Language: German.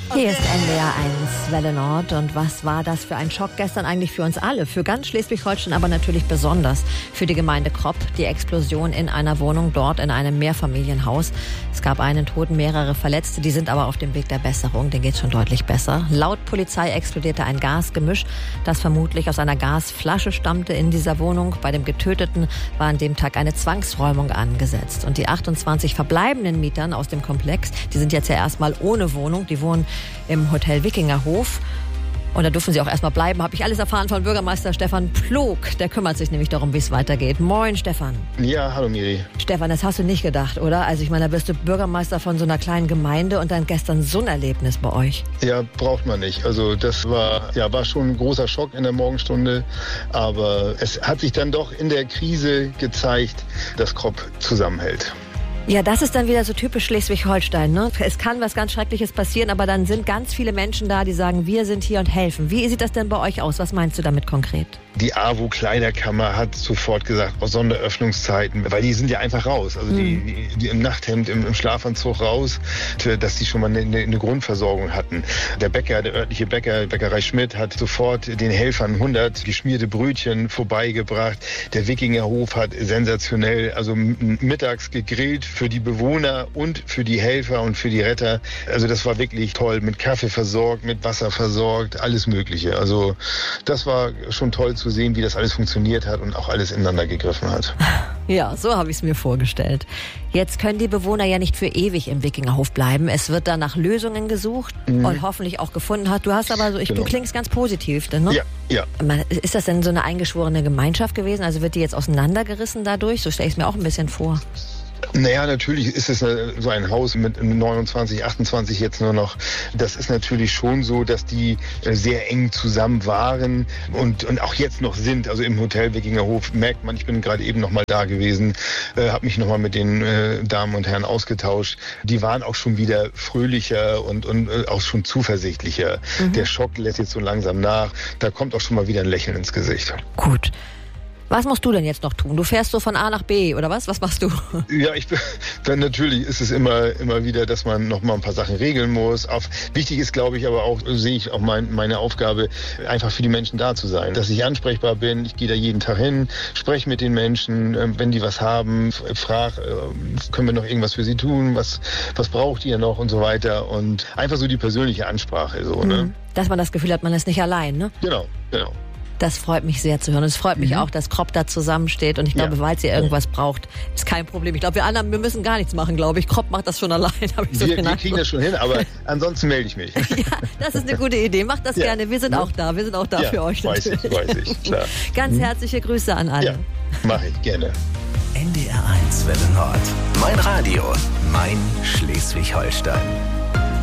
Hier ist NDR 1 Welle Nord. Und was war das für ein Schock gestern eigentlich für uns alle? Für ganz Schleswig-Holstein, aber natürlich besonders für die Gemeinde Kropp. Die Explosion in einer Wohnung dort in einem Mehrfamilienhaus. Es gab einen Toten, mehrere Verletzte. Die sind aber auf dem Weg der Besserung. Denen geht es schon deutlich besser. Laut Polizei explodierte ein Gasgemisch, das vermutlich aus einer Gasflasche stammte in dieser Wohnung. Bei dem Getöteten war an dem Tag eine Zwangsräumung angesetzt. Und die 28 verbleibenden Mietern aus dem Komplex, die sind jetzt ja erstmal ohne Wohnung. Die wohnen im Hotel Wikingerhof. Und da dürfen sie auch erstmal bleiben. Habe ich alles erfahren von Bürgermeister Stefan Plog. Der kümmert sich nämlich darum, wie es weitergeht. Moin, Stefan. Ja, hallo Miri. Stefan, das hast du nicht gedacht, oder? Also ich meine, da bist du Bürgermeister von so einer kleinen Gemeinde und dann gestern so ein Erlebnis bei euch. Ja, braucht man nicht. Also das war schon ein großer Schock in der Morgenstunde. Aber es hat sich dann doch in der Krise gezeigt, dass Kropp zusammenhält. Ja, das ist dann wieder so typisch Schleswig-Holstein, ne? Es kann was ganz Schreckliches passieren, aber dann sind ganz viele Menschen da, die sagen, wir sind hier und helfen. Wie sieht das denn bei euch aus? Was meinst du damit konkret? Die AWO Kleiderkammer hat sofort gesagt, Sonderöffnungszeiten, weil die sind ja einfach raus. Also die im Nachthemd, im Schlafanzug raus, dass die schon mal eine Grundversorgung hatten. Der Bäcker, der örtliche Bäcker, Bäckerei Schmidt, hat sofort den Helfern 100 geschmierte Brötchen vorbeigebracht. Der Wikingerhof hat sensationell, also mittags gegrillt für die Bewohner und für die Helfer und für die Retter. Also das war wirklich toll, mit Kaffee versorgt, mit Wasser versorgt, alles Mögliche. Also das war schon toll zu sehen, wie das alles funktioniert hat und auch alles ineinander gegriffen hat. Ja, so habe ich es mir vorgestellt. Jetzt können die Bewohner ja nicht für ewig im Wikingerhof bleiben. Es wird da nach Lösungen gesucht und hoffentlich auch gefunden hat. Du hast aber du klingst ganz positiv, ne? Ja. Ist das denn so eine eingeschworene Gemeinschaft gewesen? Also wird die jetzt auseinandergerissen dadurch? So stelle ich es mir auch ein bisschen vor. Naja, natürlich ist es so ein Haus mit 29, 28 jetzt nur noch. Das ist natürlich schon so, dass die sehr eng zusammen waren und auch jetzt noch sind. Also im Hotel Wikingerhof merkt man, ich bin gerade eben noch mal da gewesen, habe mich noch mal mit den Damen und Herren ausgetauscht. Die waren auch schon wieder fröhlicher und auch schon zuversichtlicher. Der Schock lässt jetzt so langsam nach. Da kommt auch schon mal wieder ein Lächeln ins Gesicht. Gut. Was musst du denn jetzt noch tun? Du fährst so von A nach B, oder was? Was machst du? Ja, dann natürlich ist es immer wieder, dass man noch mal ein paar Sachen regeln muss. Wichtig ist, glaube ich, aber auch, sehe ich auch meine Aufgabe, einfach für die Menschen da zu sein. Dass ich ansprechbar bin, ich gehe da jeden Tag hin, spreche mit den Menschen, wenn die was haben, frage, können wir noch irgendwas für sie tun, was braucht ihr noch und so weiter. Und einfach so die persönliche Ansprache. So, ne? Dass man das Gefühl hat, man ist nicht allein, ne? Genau. Das freut mich sehr zu hören. Und es freut mich auch, dass Kropp da zusammensteht. Und ich glaube, falls ihr irgendwas braucht, ist kein Problem. Ich glaube, wir anderen, wir müssen gar nichts machen, glaube ich. Kropp macht das schon allein, habe ich so wir kriegen das schon hin, aber ansonsten melde ich mich. Ja, das ist eine gute Idee. Macht das gerne. Wir sind auch da. Wir sind auch da für euch. Weiß ich, klar. Ganz herzliche Grüße an alle. Ja, mache ich gerne. NDR 1 Welle Nord. Mein Radio, mein Schleswig-Holstein.